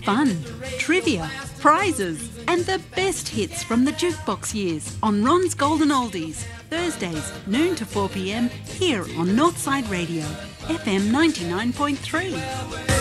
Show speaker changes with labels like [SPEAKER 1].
[SPEAKER 1] fun, trivia, prizes, and the best hits from the jukebox years on Ron's Golden Oldies. Thursdays, noon to 4 p.m, here on Northside Radio, FM 99.3.